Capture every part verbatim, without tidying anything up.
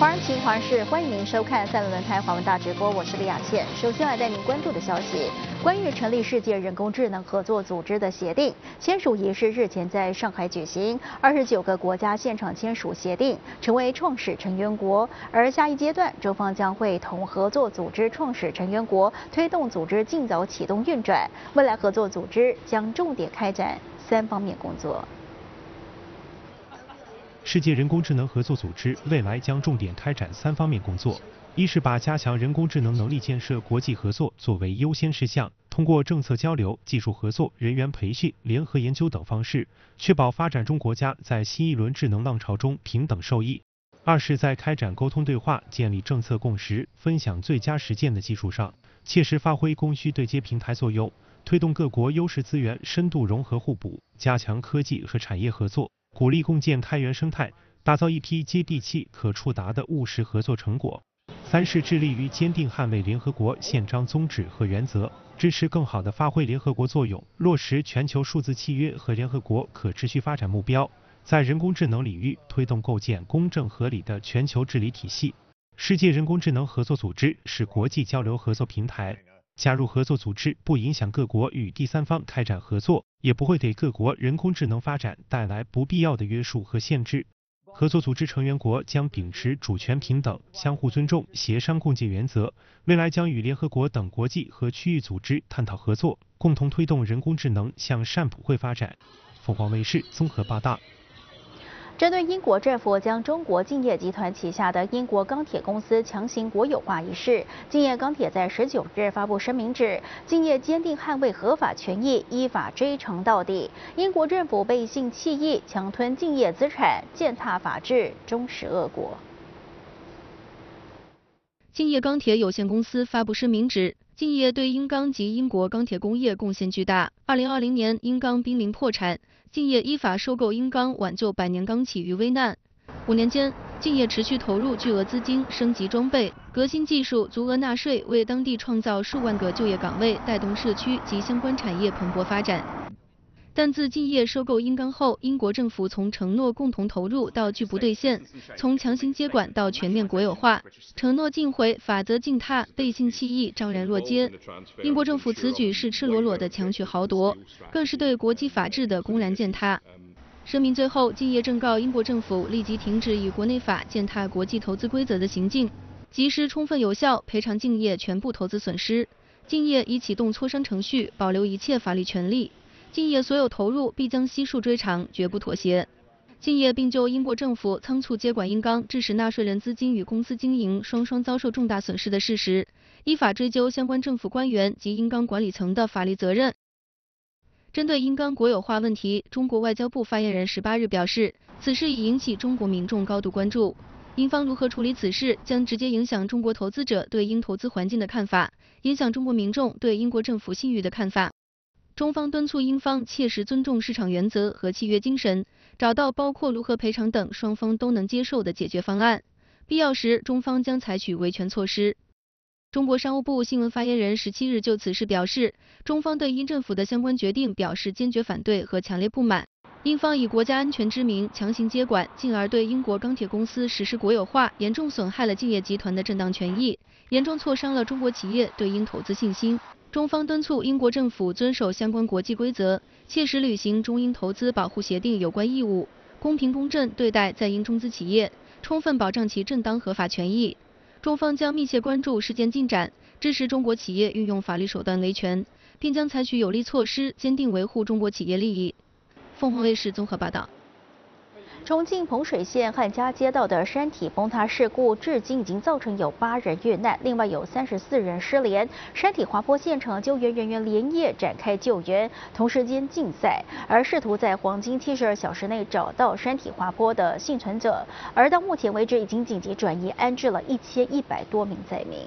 华人情华事，欢迎您收看三轮轮胎华文大直播，我是李雅倩。首先来带您关注的消息，关于成立世界人工智能合作组织的协定签署仪式日前在上海举行，二十九个国家现场签署协定，成为创始成员国。而下一阶段，中方将会同合作组织创始成员国推动组织尽早启动运转。未来合作组织将重点开展三方面工作。 世界人工智能合作组织未来将重点开展三方面工作：一是把加强人工智能能力建设国际合作作为优先事项，通过政策交流、技术合作、人员培训、联合研究等方式，确保发展中国家在新一轮智能浪潮中平等受益；二是在开展沟通对话、建立政策共识、分享最佳实践的基础上，切实发挥供需对接平台作用，推动各国优势资源深度融合互补，加强科技和产业合作。 鼓励共建开源生态，打造一批接地气、可触达的务实合作成果。三是致力于坚定捍卫联合国宪章宗旨和原则，支持更好地发挥联合国作用，落实全球数字契约和联合国可持续发展目标，在人工智能领域推动构建公正合理的全球治理体系。世界人工智能合作组织是国际交流合作平台。 加入合作组织不影响各国与第三方开展合作，也不会给各国人工智能发展带来不必要的约束和限制。合作组织成员国将秉持主权平等、相互尊重、协商共进原则，未来将与联合国等国际和区域组织探讨合作，共同推动人工智能向善普惠发展。凤凰卫视综合报道。 针对英国政府将中国敬业集团旗下的英国钢铁公司强行国有化一事，敬业钢铁在十九日发布声明指，敬业坚定捍卫合法权益，依法追偿到底。英国政府背信弃义，强吞敬业资产，践踏法治，忠实恶国。 敬业钢铁有限公司发布声明指，敬业对英钢及英国钢铁工业贡献巨大。二零二零年，英钢濒临破产。 敬业依法收购英钢，挽救百年钢企于危难。五年间，敬业持续投入巨额资金，升级装备、革新技术，足额纳税，为当地创造数万个就业岗位，带动社区及相关产业蓬勃发展。但自敬业收购英钢后，英国政府从承诺共同投入到拒不兑现，从强行接管到全面国有化，承诺尽毁，法则尽踏，背信弃义，昭然若揭。英国政府此举是赤裸裸的强取豪夺，更是对国际法治的公然践踏。声明最后，敬业正告英国政府立即停止以国内法践踏国际投资规则的行径，及时充分有效赔偿敬业全部投资损失。敬业已启动磋商程序，保留一切法律权利。 敬业所有投入必将悉数追偿，绝不妥协。敬业并就英国政府仓促接管英钢，致使纳税人资金与公司经营双双遭受重大损失的事实，依法追究相关政府官员及英钢管理层的法律责任。针对英钢国有化问题，中国外交部发言人十八日表示，此事已引起中国民众高度关注。英方如何处理此事，将直接影响中国投资者对英投资环境的看法，影响中国民众对英国政府信誉的看法。 中方敦促英方切实尊重市场原则和契约精神，找到包括如何赔偿等双方都能接受的解决方案。必要时，中方将采取维权措施。中国商务部新闻发言人十七日就此事表示，中方对英政府的相关决定表示坚决反对和强烈不满。英方以国家安全之名强行接管，进而对英国钢铁公司实施国有化，严重损害了敬业集团的正当权益，严重挫伤了中国企业对英投资信心。 中方敦促英国政府遵守相关国际规则，切实履行中英投资保护协定有关义务，公平公正对待在英中资企业，充分保障其正当合法权益。中方将密切关注事件进展，支持中国企业运用法律手段维权，并将采取有力措施，坚定维护中国企业利益。凤凰卫视综合报道。 重庆彭水县汉家街道的山体崩塌事故，至今已经造成有八人遇难，另外有三十四人失联。山体滑坡现场，救援人员连夜展开救援，同时间竞赛，而试图在黄金七十二小时内找到山体滑坡的幸存者。而到目前为止，已经紧急转移安置了一千一百多名灾民。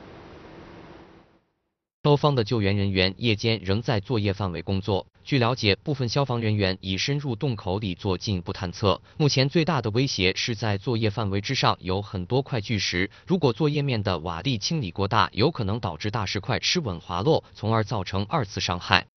消方的救援人员夜间仍在作业范围工作。据了解，部分消防人员已深入洞口里做进一步探测。目前最大的威胁是在作业范围之上有很多块巨石，如果作业面的瓦砾清理过大，有可能导致大石块失稳滑落，从而造成二次伤害。